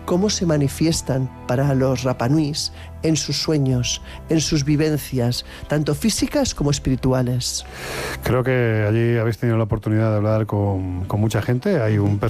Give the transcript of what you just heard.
cómo se manifiestan para los Rapanuis en sus sueños, en sus vivencias, tanto físicas como espirituales. Creo que allí habéis tenido la oportunidad de hablar con mucha gente. Hay un